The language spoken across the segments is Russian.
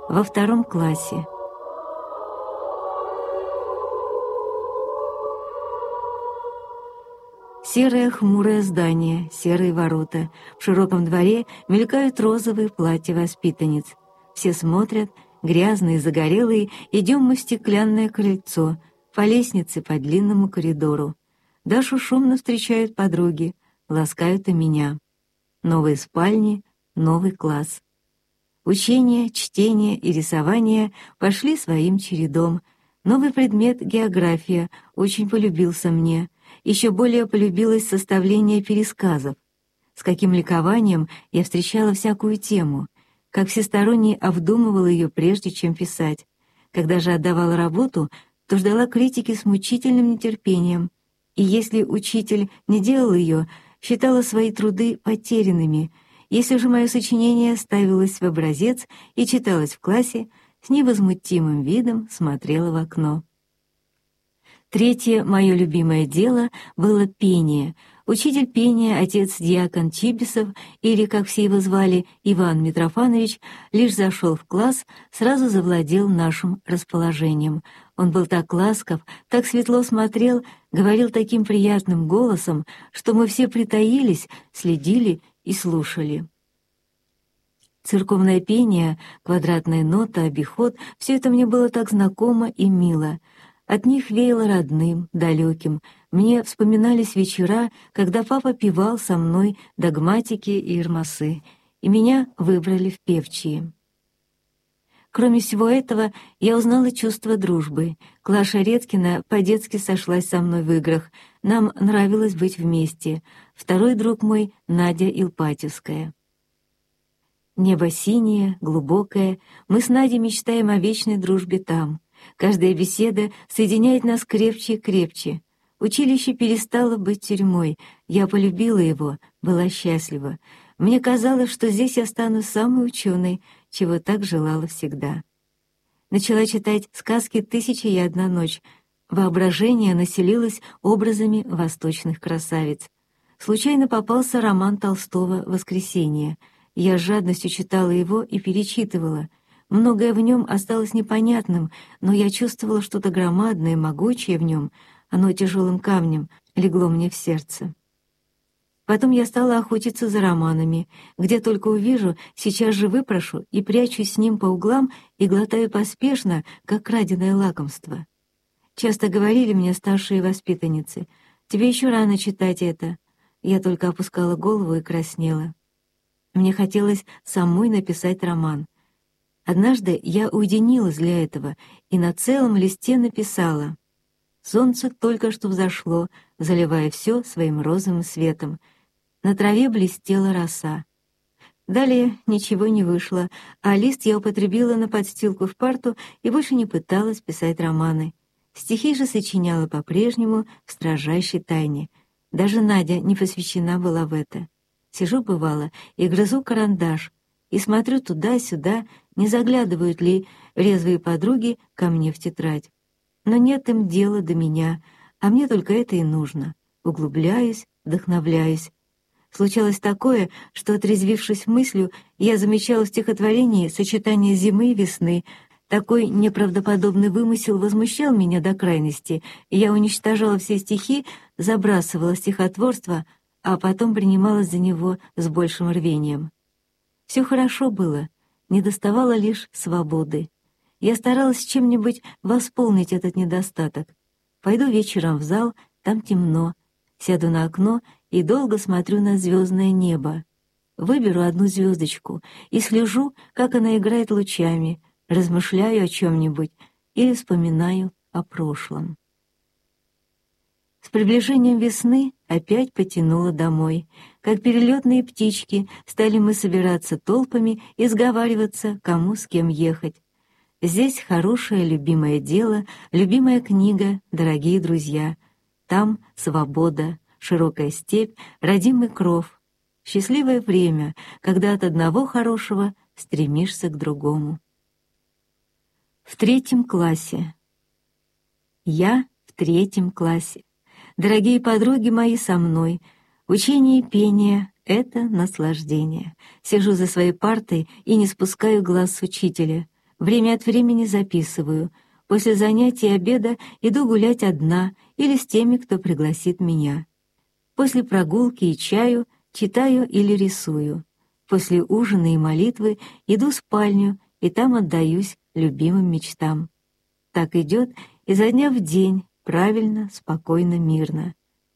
во 2 классе. Серое хмурое здание, серые ворота. В широком дворе мелькают розовые платья воспитанниц. Все смотрят, грязные, загорелые, идем мы в стеклянное крыльцо, по лестнице по длинному коридору. Дашу шумно встречают подруги, ласкают и меня. Новые спальни, новый класс. Учение, чтение и рисование пошли своим чередом. Новый предмет — география — очень полюбился мне. Еще более полюбилось составление пересказов. С каким ликованием я встречала всякую тему, как всесторонне обдумывала ее прежде, чем писать. Когда же отдавала работу, то ждала критики с мучительным нетерпением. И если учитель не делал ее, считала свои труды потерянными. Если же мое сочинение ставилось в образец и читалось в классе, с невозмутимым видом смотрела в окно. Третье мое любимое дело было пение. Учитель пения, отец-диакон Чибисов, или, как все его звали, Иван Митрофанович, лишь зашел в класс, сразу завладел нашим расположением. Он был так ласков, так светло смотрел, говорил таким приятным голосом, что мы все притаились, следили и слушали. Церковное пение, квадратная нота, обиход — все это мне было так знакомо и мило. От них веяло родным, далеким. Мне вспоминались вечера, когда папа певал со мной догматики и ирмасы, и меня выбрали в певчие. Кроме всего этого, я узнала чувство дружбы. Клаша Редкина по-детски сошлась со мной в играх. Нам нравилось быть вместе. Второй друг мой — Надя Илпатьевская. Небо синее, глубокое. Мы с Надей мечтаем о вечной дружбе там. Каждая беседа соединяет нас крепче и крепче. Училище перестало быть тюрьмой. Я полюбила его, была счастлива. Мне казалось, что здесь я стану самой ученой, чего так желала всегда. Начала читать сказки «Тысяча и одна ночь». Воображение населилось образами восточных красавиц. Случайно попался роман Толстого «Воскресенье». Я с жадностью читала его и перечитывала. Многое в нем осталось непонятным, но я чувствовала что-то громадное, могучее в нем. Оно тяжелым камнем легло мне в сердце. Потом я стала охотиться за романами. Где только увижу, сейчас же выпрошу и прячусь с ним по углам и глотаю поспешно, как краденое лакомство. Часто говорили мне старшие воспитанницы: «Тебе еще рано читать это». Я только опускала голову и краснела. Мне хотелось самой написать роман. Однажды я уединилась для этого и на целом листе написала: «Солнце только что взошло, заливая все своим розовым светом. На траве блестела роса». Далее ничего не вышло, а лист я употребила на подстилку в парту и больше не пыталась писать романы. Стихи же сочиняла по-прежнему в строжайшей тайне. Даже Надя не посвящена была в это. Сижу, бывало, и грызу карандаш, и смотрю туда-сюда, не заглядывают ли резвые подруги ко мне в тетрадь. Но нет им дела до меня, а мне только это и нужно. Углубляюсь, вдохновляюсь. Случалось такое, что, отрезвившись мыслью, я замечала в стихотворении сочетание зимы и весны. Такой неправдоподобный вымысел возмущал меня до крайности, и я уничтожала все стихи, забрасывала стихотворство, а потом принималась за него с большим рвением. Все хорошо было, недоставало лишь свободы. Я старалась чем-нибудь восполнить этот недостаток. Пойду вечером в зал, там темно. Сяду на окно и долго смотрю на звездное небо. Выберу одну звездочку и слежу, как она играет лучами, размышляю о чем-нибудь или вспоминаю о прошлом. С приближением весны опять потянуло домой. Как перелетные птички стали мы собираться толпами и сговариваться, кому с кем ехать. Здесь хорошее любимое дело, любимая книга, дорогие друзья. Там свобода, широкая степь, родимый кров. Счастливое время, когда от одного хорошего стремишься к другому. В 3 классе. Я в 3 классе. Дорогие подруги мои со мной. Учение и пение — это наслаждение. Сижу за своей партой и не спускаю глаз с учителя. Время от времени записываю. После занятий обеда иду гулять одна или с теми, кто пригласит меня. После прогулки и чаю читаю или рисую. После ужина и молитвы иду в спальню, и там отдаюсь любимым мечтам. Так идет изо дня в день, правильно, спокойно, мирно.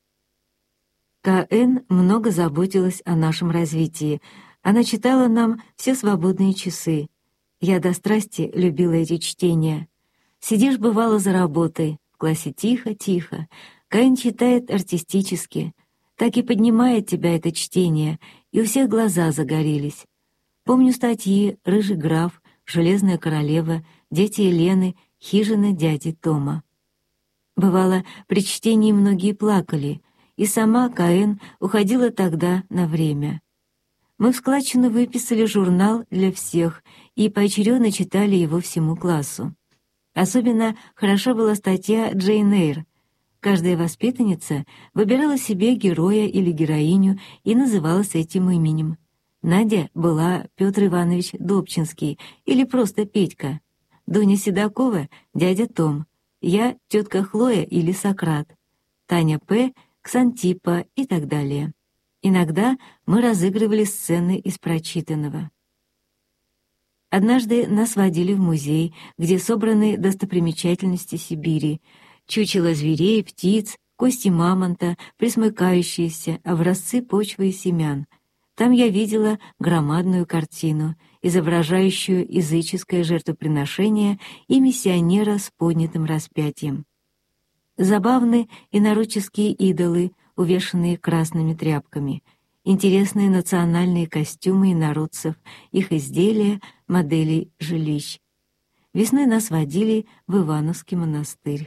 К.Н. много заботилась о нашем развитии. Она читала нам все свободные часы. Я до страсти любила эти чтения. Сидишь, бывало, за работой, в классе тихо-тихо. К.Н. читает артистически. Так и поднимает тебя это чтение, и у всех глаза загорелись. Помню статьи «Рыжий граф», «Железная королева», «Дети Елены», «Хижина дяди Тома». Бывало, при чтении многие плакали, и сама К.Н. уходила тогда на время. Мы в складчину выписали журнал для всех и поочередно читали его всему классу. Особенно хороша была статья «Джейн Эйр». Каждая воспитанница выбирала себе героя или героиню и называлась этим именем. Надя была Петр Иванович Добчинский или просто Петька. Дуня Седокова — дядя Том. Я — тетка Хлоя или Сократ. Таня П. Ксантипа и так далее. Иногда мы разыгрывали сцены из прочитанного. Однажды нас водили в музей, где собраны достопримечательности Сибири, чучела зверей, птиц, кости мамонта, пресмыкающиеся, образцы почвы и семян. Там я видела громадную картину, изображающую языческое жертвоприношение и миссионера с поднятым распятием. Забавны инородческие идолы, увешанные красными тряпками, интересные национальные костюмы инородцев, их изделия, модели жилищ. Весной нас водили в Ивановский монастырь.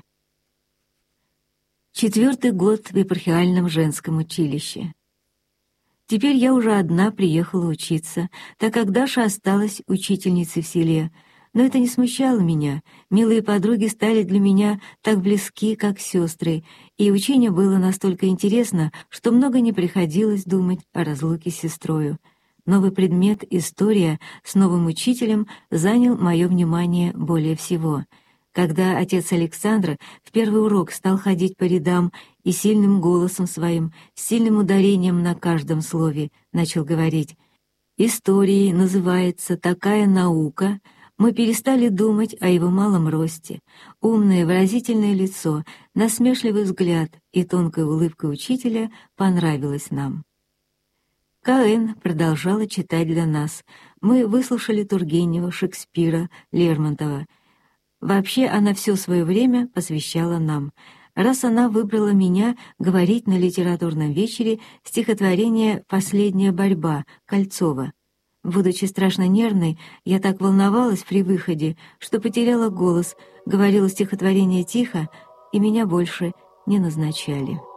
4-й год в епархиальном женском училище. Теперь я уже одна приехала учиться, так как Даша осталась учительницей в селе. Но это не смущало меня. Милые подруги стали для меня так близки, как сестры, и учение было настолько интересно, что много не приходилось думать о разлуке с сестрою. Новый предмет «История» с новым учителем занял мое внимание более всего. Когда отец Александра в первый урок стал ходить по рядам и сильным голосом своим, с сильным ударением на каждом слове, начал говорить: «Историей называется такая наука», мы перестали думать о его малом росте. Умное, выразительное лицо, насмешливый взгляд и тонкая улыбка учителя понравилось нам. К.Н. продолжала читать для нас. Мы выслушали Тургенева, Шекспира, Лермонтова. Вообще она все свое время посвящала нам. Раз она выбрала меня говорить на литературном вечере стихотворение «Последняя борьба» Кольцова. Будучи страшно нервной, я так волновалась при выходе, что потеряла голос, говорила стихотворение тихо, и меня больше не назначали.